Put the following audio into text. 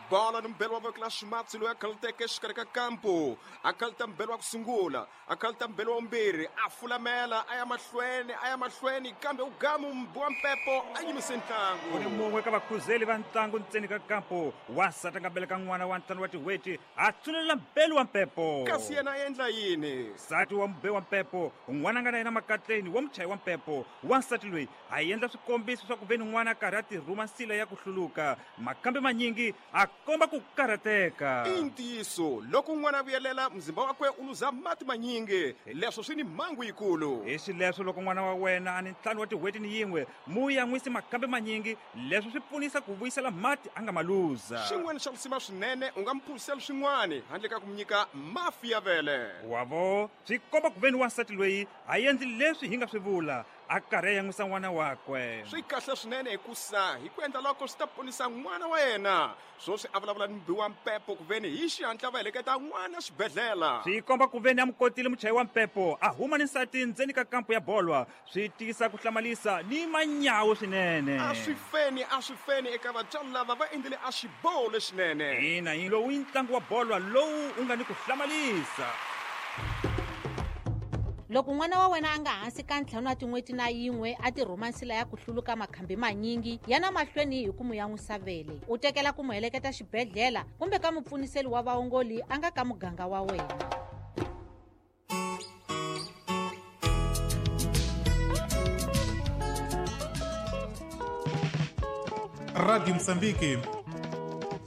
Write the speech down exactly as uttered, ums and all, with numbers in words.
bola no mbelo wa vokela ximatsi loyi a khalateke exikarhi ka kampo a khalata mbelo wa ku sungula a khalata mbelo wa vumbirhi a fulamela a ya mahlweni a ya mahlweni kambe u gamu mbowa mpepo a yimise ntlangu ku ni mun'we ka vakhuzeli va ntlangu ntseni ka kampo wasati a nga beleka n'wana wa ntlhanu wa tihweti a tsulelela mbelo wa mpepo kasi yena a endla yini nsati wa mbe wa mpepo n'wana a nga na yena makatleni wa muchayi wa mpepo wansati loyi a endla swikombiso swa ku veni n'wana a karhi a tirhuma nsila ya ku hluluka makambe manyingi a komba ku karhateka i ntiyiso loko n'wana a vuyelela mzimba wakwe u luza mati manyingi leswo swi ni mhangu yikulu hi xileswo loko n'wana wa wena a ni ntlhanu wa tihweti ni yin'we mu yan'wisi makambe manyingi leswi swi pfunisa ku vuyisela mati a nga ma luza xin'wana xa kusima swinene u nga mi phurisela swin'wana handle ka ku mi nyika mafi ya vele wavo swi komba ku veni wansati loyi a endli leswi hi nga swi vula a karhi a yan'wisa n'wana wakwe swi kahle swinene hikusa hi ku endla loko swi ta ponisa n'wana wa yena swo swi a vulavula ni mbiwa mpepo ku veni hi xihatla va heleketa n'wana xibedhlela swi komba ku veni a mu kotile muchayi wa mpepo a huma ni nsati ndzeni ka kampo ya bolwa swi tisa ku hlamalisa ni manyawu swinene a swi feni a swi feni eka vatswari lava va endlile a xiboho lexinene ina hi lowu i ntlangu wa bolwa lowu u nga ni ku hlamalisa loko n'wana wa wena a nga hansi ka ntlhanu wa tin'hweti na yin'we a tirhuma nsila ya ku hluluka makhambi manyingi yana mahlweni hi ku mu yan'wisa vele u tekela ku mu heleketa xibedhlela kumbe ka mupfuniseli wa vaongoli a nga ka muganga wa wena Radio Moçambique